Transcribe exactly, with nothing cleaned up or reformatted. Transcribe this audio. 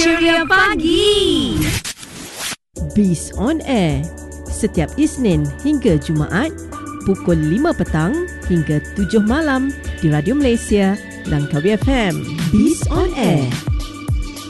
Ceria Pagi. Bis on Air setiap Isnin hingga Jumaat pukul lima petang hingga tujuh malam di Radio Malaysia Langkawi F M. Bis on Air.